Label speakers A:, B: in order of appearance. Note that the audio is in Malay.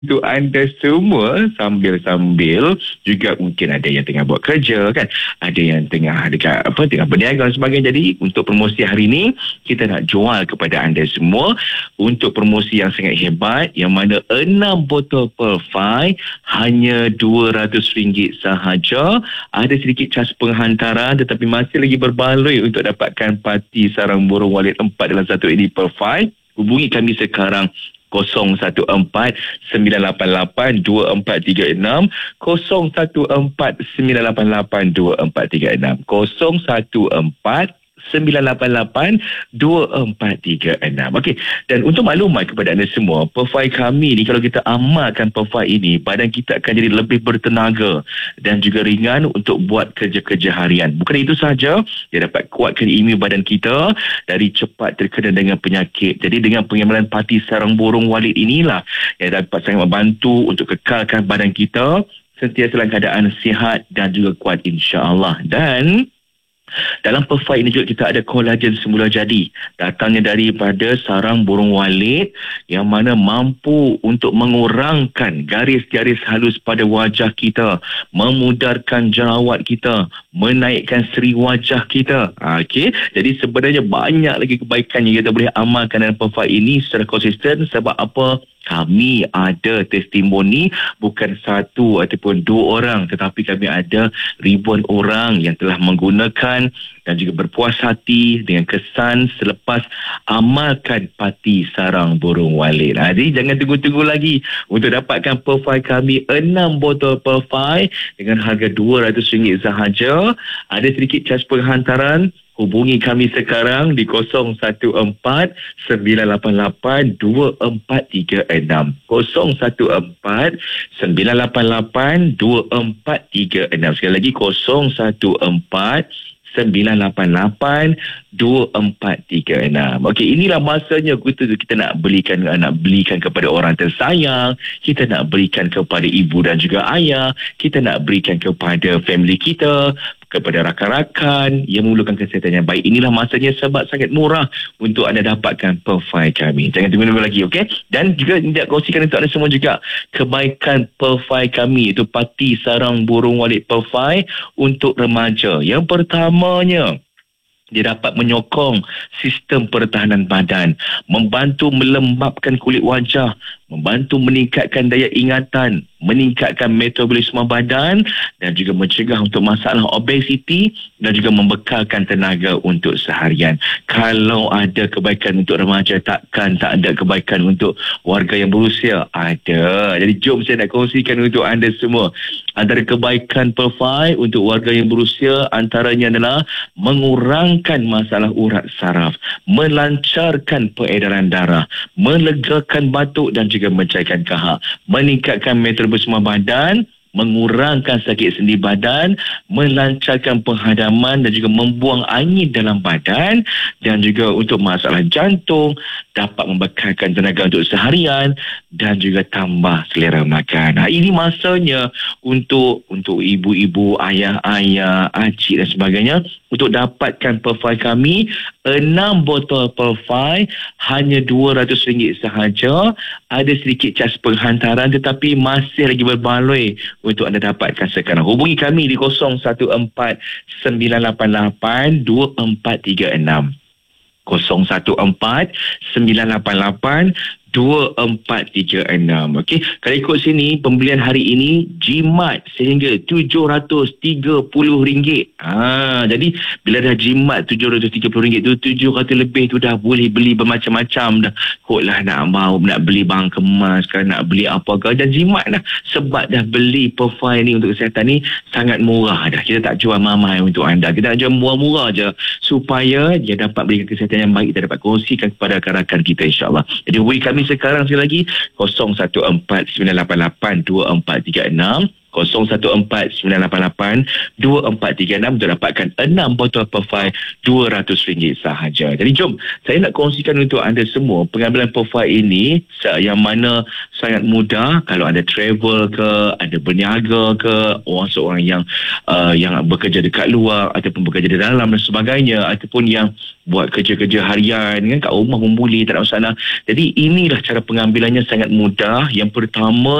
A: untuk anda semua sambil-sambil juga mungkin ada yang tengah buat kerja kan, ada yang tengah tengah berniaga dan sebagainya. Jadi untuk promosi hari ini kita nak jual kepada anda semua untuk promosi yang sangat hebat, yang mana 6 botol Perfai hanya RM200 sahaja. Ada sedikit cas penghantaran tetapi masih lagi berbaloi untuk dapatkan parti sarang burung walit 4 dalam 1 edisi Perfai. Hubungi kami sekarang 014-988-2436, 014-988-2436, 014-988-2436. Okey, dan untuk maklumat kepada anda semua, Perfai kami ni, kalau kita amalkan Perfai ini, badan kita akan jadi lebih bertenaga dan juga ringan untuk buat kerja-kerja harian. Bukan itu sahaja, dia dapat kuatkan imun badan kita dari cepat terkena dengan penyakit. Jadi dengan pengamalan parti sarang burung walit inilah yang dapat sangat membantu untuk kekalkan badan kita sentiasa dalam keadaan sihat dan juga kuat, insya-Allah. Dan dalam Perfai ini juga kita ada kolagen semula jadi, datangnya daripada sarang burung walit yang mana mampu untuk mengurangkan garis-garis halus pada wajah kita, memudarkan jerawat kita, menaikkan seri wajah kita. Okey, jadi sebenarnya banyak lagi kebaikan yang kita boleh amalkan dalam Perfai ini secara konsisten. Sebab apa? Kami ada testimoni bukan satu ataupun dua orang, tetapi kami ada ribuan orang yang telah menggunakan dan juga berpuas hati dengan kesan selepas amalkan parti sarang burung walit. Jadi jangan tunggu-tunggu lagi untuk dapatkan Perfai kami 6 botol Perfai dengan harga RM200 sahaja. Ada sedikit cas penghantaran. Hubungi kami sekarang di 014-988-2436, 014-988-2436. Sekali lagi 014-988-2436. Okey, inilah masanya kita nak belikan kepada orang tersayang, kita nak berikan kepada ibu dan juga ayah, kita nak berikan kepada family kita, kepada rakan-rakan yang memerlukan kesihatan yang baik. Inilah masanya sebab sangat murah untuk anda dapatkan Perfai kami. Jangan tunggu-tunggu lagi, okey? Dan juga tidak kongsikan untuk anda semua juga kebaikan Perfai kami, itu parti sarang burung walit Perfai untuk remaja. Yang pertamanya, dia dapat menyokong sistem pertahanan badan, membantu melembabkan kulit wajah, membantu meningkatkan daya ingatan, meningkatkan metabolisme badan dan juga mencegah untuk masalah obesiti dan juga membekalkan tenaga untuk seharian. Kalau ada kebaikan untuk remaja, takkan tak ada kebaikan untuk warga yang berusia? Ada. Jadi jom saya nak kongsikan untuk anda semua. Antara kebaikan Perfai untuk warga yang berusia antaranya adalah mengurangkan masalah urat saraf, melancarkan peredaran darah, melegakan batuk dan juga mencairkan kahak, meningkatkan metabolisme badan, mengurangkan sakit sendi badan, melancarkan penghadaman dan juga membuang angin dalam badan, dan juga untuk masalah jantung, dapat membekalkan tenaga untuk seharian dan juga tambah selera makan. Ini masanya untuk ibu-ibu, ayah-ayah, acik dan sebagainya untuk dapatkan Perfai kami 6 botol Perfai hanya RM200 sahaja. Ada sedikit cas penghantaran tetapi masih lagi berbaloi untuk anda dapatkan sekarang. Hubungi kami di 014-988-2436, 014-988-2436. Okey, kalau ikut sini pembelian hari ini jimat sehingga RM730. Jadi bila dah jimat RM730 tu, 700 lebih tu dah boleh beli bermacam-macam dah. Kotlah nak beli barang kemas kan, nak beli apa ke, dan jimat dah. Sebab dah beli Perfai ni untuk kesihatan ni sangat murah dah. Kita tak jual mahal untuk anda, kita nak jual murah-murah je supaya dia dapat berikan kesihatan yang baik, kita dapat kongsikan kepada rakan-rakan kita, insya-Allah. Jadi hubungi kami sekarang sekali lagi 014-988-2436, 014988-2436 untuk dapatkan 6 botol Perfai RM200 sahaja. Jadi jom, saya nak kongsikan untuk anda semua pengambilan Perfai ini yang mana sangat mudah kalau anda travel ke, anda berniaga ke, seorang yang bekerja dekat luar ataupun bekerja di dalam dan sebagainya, ataupun yang buat kerja-kerja harian kan, kat rumah pun boleh, tak ada masalah. Jadi inilah cara pengambilannya sangat mudah. Yang pertama,